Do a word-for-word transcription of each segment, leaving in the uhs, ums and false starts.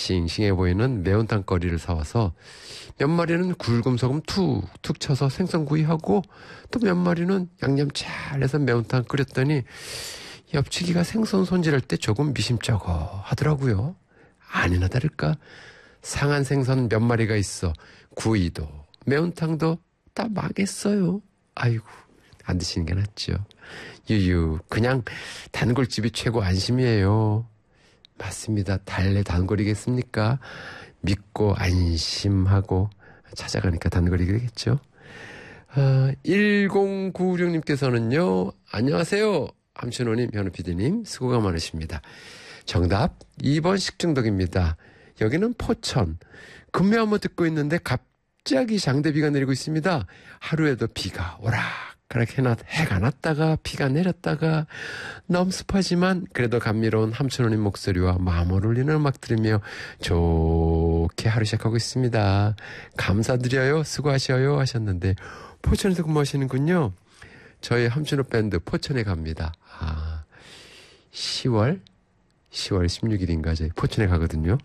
싱싱해 보이는 매운탕 거리를 사와서 몇 마리는 굵음소금 툭툭 쳐서 생선구이하고 또 몇 마리는 양념 잘해서 매운탕 끓였더니 옆치기가 생선 손질할 때 조금 미심쩍어 하더라고요. 아니나 다를까 상한 생선 몇 마리가 있어 구이도 매운탕도 다 망했어요. 아이고 안 드시는 게 낫죠. 유유 그냥 단골집이 최고 안심이에요. 맞습니다. 달래 단골이겠습니까? 믿고 안심하고 찾아가니까 단골이겠죠. 아, 일공구육님께서는요. 안녕하세요. 함춘호님, 현우피디님 수고가 많으십니다. 정답 이 번 식중독입니다. 여기는 포천. 금메 한번 듣고 있는데 갑자기 장대비가 내리고 있습니다. 하루에도 비가 오락가락 해놨, 해가 났다가 비가 내렸다가 너무 습하지만 그래도 감미로운 함춘호님 목소리와 마음을 울리는 음악 들으며 좋게 하루 시작하고 있습니다. 감사드려요. 수고하셔요 하셨는데 포천에서 근무하시는군요. 저희 함춘호 밴드 포천에 갑니다. 아, 시월 시월 십육일인가 저희 포천에 가거든요.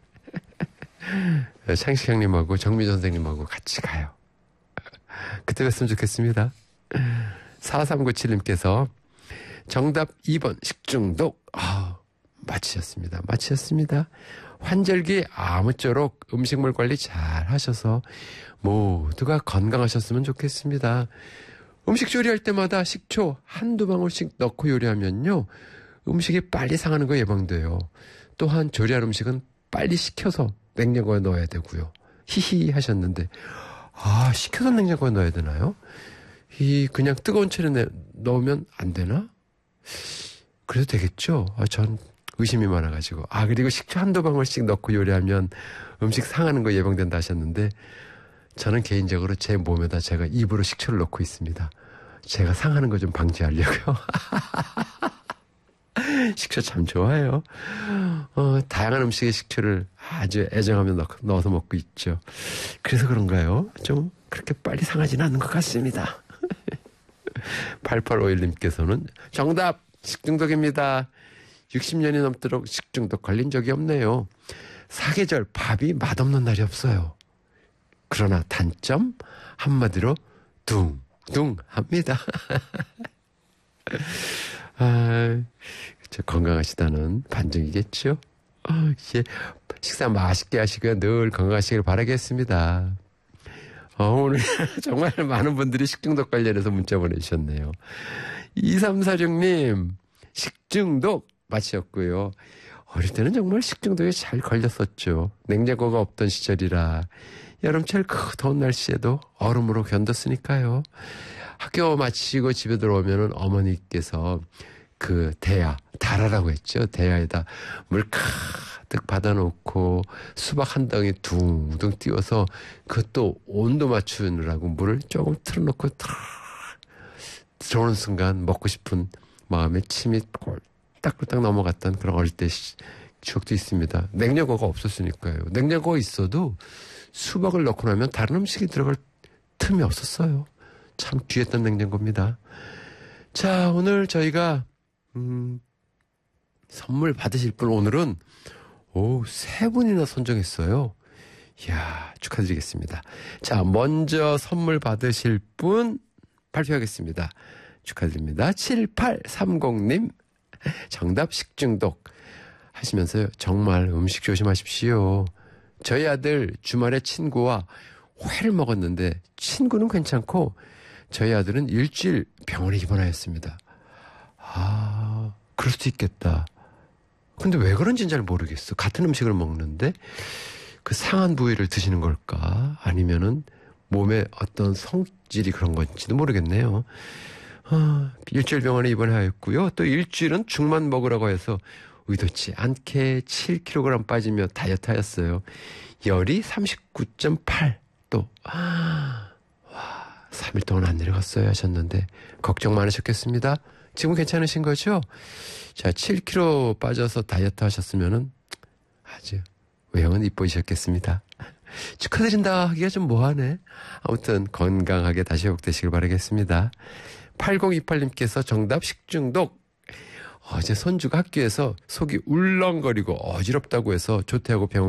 창식 형님하고 정미 선생님하고 같이 가요. 그때 뵀으면 좋겠습니다. 사삼구칠님께서 정답 이 번 식중독. 아, 맞히셨습니다. 맞히셨습니다. 환절기 아무쪼록 음식물 관리 잘 하셔서 모두가 건강하셨으면 좋겠습니다. 음식 조리할 때마다 식초 한두 방울씩 넣고 요리하면요. 음식이 빨리 상하는 거 예방돼요. 또한 조리한 음식은 빨리 식혀서 냉장고에 넣어야 되고요. 히히 하셨는데 아 식혀서 냉장고에 넣어야 되나요? 이 그냥 뜨거운 채로 넣으면 안 되나? 그래도 되겠죠? 아, 전 의심이 많아가지고 아 그리고 식초 한두 방울씩 넣고 요리하면 음식 상하는 거 예방된다 하셨는데 저는 개인적으로 제 몸에다 제가 입으로 식초를 넣고 있습니다. 제가 상하는 거 좀 방지하려고요. 식초 참 좋아요. 어, 다양한 음식에 식초를 아주 애정하며 넣, 넣어서 먹고 있죠. 그래서 그런가요? 좀 그렇게 빨리 상하지는 않는 것 같습니다. 팔팔오일님께서는 정답! 식중독입니다. 육십 년이 넘도록 식중독 걸린 적이 없네요. 사계절 밥이 맛없는 날이 없어요. 그러나 단점? 한마디로 둥둥합니다. 아, 저 건강하시다는 반증이겠죠? 아, 이제 식사 맛있게 하시고 늘 건강하시길 바라겠습니다. 어, 오늘 정말 많은 분들이 식중독 관련해서 문자 보내주셨네요. 이삼사육님 식중독 맞으셨고요. 어릴 때는 정말 식중독에 잘 걸렸었죠. 냉장고가 없던 시절이라 여름철 그 더운 날씨에도 얼음으로 견뎠으니까요. 학교 마치고 집에 들어오면은 어머니께서 그 대야, 다라라고 했죠. 대야에다 물 가득 받아놓고 수박 한 덩이 둥둥 띄워서 그것도 온도 맞추느라고 물을 조금 틀어놓고 탁 들어오는 순간 먹고 싶은 마음에 침이 꼴딱꼴딱 넘어갔던 그런 어릴 때 추억도 있습니다. 냉장고가 없었으니까요. 냉장고가 있어도 수박을 넣고 나면 다른 음식이 들어갈 틈이 없었어요. 참 귀했던 냉장고입니다. 자, 오늘 저희가 음, 선물 받으실 분 오늘은 오, 세 분이나 선정했어요. 이야, 축하드리겠습니다. 자, 먼저 선물 받으실 분 발표하겠습니다. 축하드립니다. 칠팔삼공님 정답 식중독 하시면서요. 정말 음식 조심하십시오. 저희 아들 주말에 친구와 회를 먹었는데 친구는 괜찮고 저희 아들은 일주일 병원에 입원하였습니다. 아, 그럴 수도 있겠다. 근데 왜 그런지는 잘 모르겠어. 같은 음식을 먹는데 그 상한 부위를 드시는 걸까? 아니면은 몸에 어떤 성질이 그런 건지도 모르겠네요. 아, 일주일 병원에 입원하였고요. 또 일주일은 죽만 먹으라고 해서 의도치 않게 칠 킬로그램 빠지며 다이어트 하였어요. 열이 삼십구 점 팔 도. 아, 와, 삼 일 동안 안 내려갔어요 하셨는데 걱정 많으셨겠습니다. 지금 괜찮으신 거죠? 자, 칠 킬로그램 빠져서 다이어트 하셨으면은 아주 외형은 이뻐지셨겠습니다. 축하드린다 하기가 좀 뭐하네. 아무튼 건강하게 다시 회복되시길 바라겠습니다. 팔공이팔님께서 정답 식중독. 어제 손주가 학교에서 속이 울렁거리고 어지럽다고 해서 조퇴하고 병원